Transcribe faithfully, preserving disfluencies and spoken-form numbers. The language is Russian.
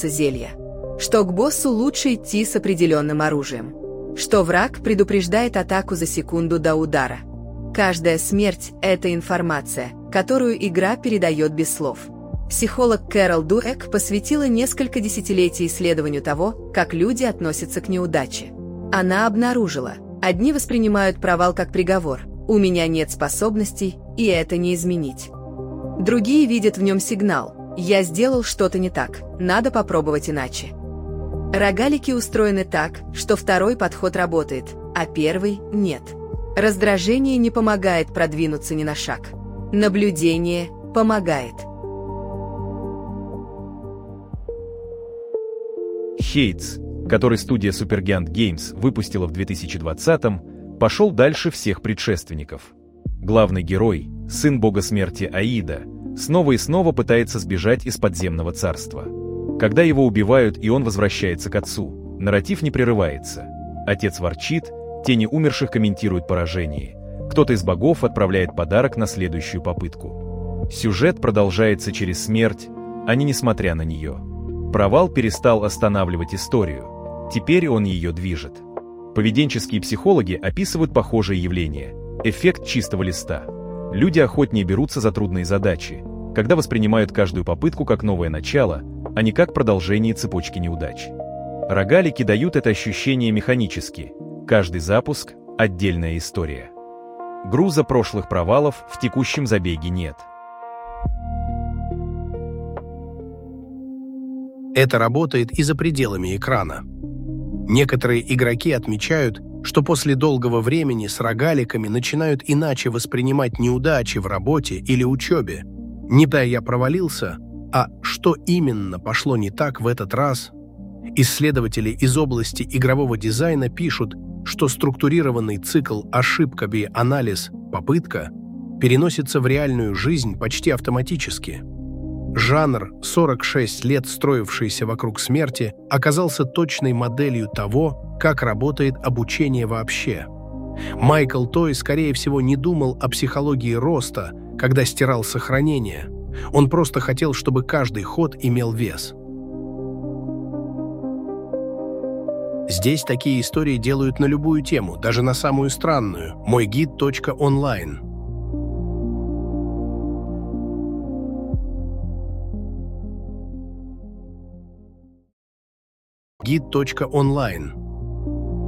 используются зелья, что к боссу лучше идти с определенным оружием, что враг предупреждает атаку за секунду до удара. Каждая смерть – это информация, которую игра передает без слов. Психолог Кэрол Дуэк посвятила несколько десятилетий исследованию того, как люди относятся к неудаче. Она обнаружила, одни воспринимают провал как приговор, у меня нет способностей, и это не изменить. Другие видят в нем сигнал, я сделал что-то не так, надо попробовать иначе. Рогалики устроены так, что второй подход работает, а первый – нет. Раздражение не помогает продвинуться ни на шаг. Наблюдение помогает. Хейтс, который студия Supergiant Games выпустила в две тысячи двадцатом, пошел дальше всех предшественников. Главный герой, сын бога смерти Аида, снова и снова пытается сбежать из подземного царства. Когда его убивают и он возвращается к отцу, нарратив не прерывается. Отец ворчит, тени умерших комментируют поражение. Кто-то из богов отправляет подарок на следующую попытку. Сюжет продолжается через смерть, а не несмотря на нее. Провал перестал останавливать историю. Теперь он ее движет. Поведенческие психологи описывают похожие явления. Эффект чистого листа. Люди охотнее берутся за трудные задачи, когда воспринимают каждую попытку как новое начало, а не как продолжение цепочки неудач. Рогалики дают это ощущение механически. Каждый запуск – отдельная история. Груза прошлых провалов в текущем забеге нет. Это работает и за пределами экрана. Некоторые игроки отмечают, что после долгого времени с рогаликами начинают иначе воспринимать неудачи в работе или учебе. Не да я провалился, а что именно пошло не так в этот раз. Исследователи из области игрового дизайна пишут, что структурированный цикл ошибка-би-анализ-попытка переносится в реальную жизнь почти автоматически. Жанр, сорок шесть лет строившийся вокруг смерти, оказался точной моделью того, как работает обучение вообще. Майкл Той, скорее всего, не думал о психологии роста, когда стирал сохранение. Он просто хотел, чтобы каждый ход имел вес. Здесь такие истории делают на любую тему, даже на самую странную – мой гид точка онлайн. гид точка онлайн